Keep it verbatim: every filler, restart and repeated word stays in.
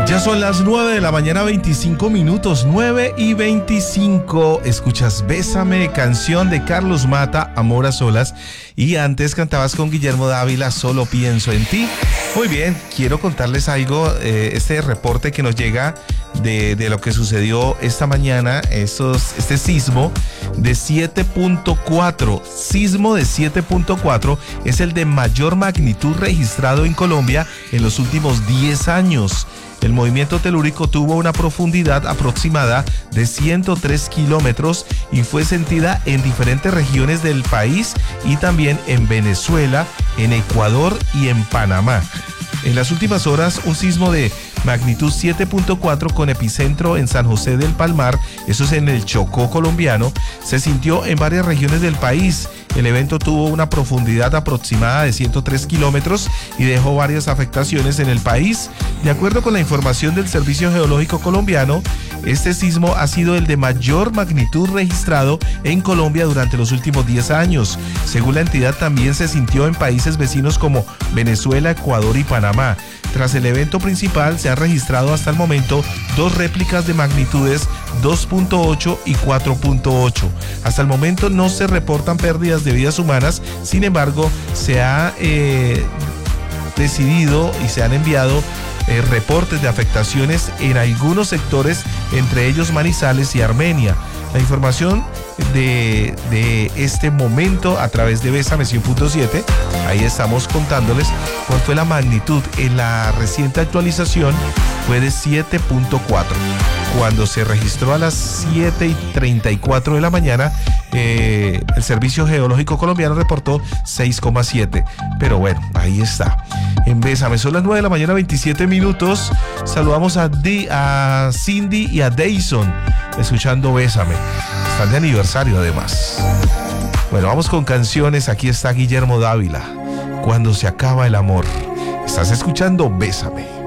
Ya son las nueve de la mañana, veinticinco minutos, nueve y veinticinco. Escuchas Bésame, canción de Carlos Mata, Amor a Solas. Y antes cantabas con Guillermo Dávila, Solo Pienso en Ti. Muy bien, quiero contarles algo, eh, este reporte que nos llega de, de lo que sucedió esta mañana, esos, este sismo de siete punto cuatro. Sismo de siete punto cuatro es el de mayor magnitud registrado en Colombia en los últimos diez años. El movimiento telúrico tuvo una profundidad aproximada de ciento tres kilómetros y fue sentida en diferentes regiones del país y también en Venezuela, en Ecuador y en Panamá. En las últimas horas, un sismo de magnitud siete punto cuatro con epicentro en San José del Palmar, eso es en el Chocó colombiano, se sintió en varias regiones del país. El evento tuvo una profundidad aproximada de ciento tres kilómetros y dejó varias afectaciones en el país. De acuerdo con la información del Servicio Geológico Colombiano, este sismo ha sido el de mayor magnitud registrado en Colombia durante los últimos diez años. Según la entidad, también se sintió en países vecinos como Venezuela, Ecuador y Panamá. Tras el evento principal, se han registrado hasta el momento dos réplicas de magnitudes dos punto ocho y cuatro punto ocho. Hasta el momento no se reportan pérdidas de vidas humanas, sin embargo, se ha eh, decidido y se han enviado eh, reportes de afectaciones en algunos sectores, entre ellos Manizales y Armenia. La información de, de este momento a través de Bésame cien punto siete, ahí estamos contándoles cuál fue la magnitud. En la reciente actualización fue de siete punto cuatro. Cuando se registró a las siete y treinta y cuatro de la mañana, eh, el Servicio Geológico Colombiano reportó seis coma siete. Pero bueno, ahí está. En Bésame, son las nueve de la mañana, veintisiete minutos. Saludamos a, D, a Cindy y a Dayson, escuchando Bésame. Están de aniversario además. Bueno, vamos con canciones. Aquí está Guillermo Dávila, Cuando se acaba el amor. Estás escuchando Bésame.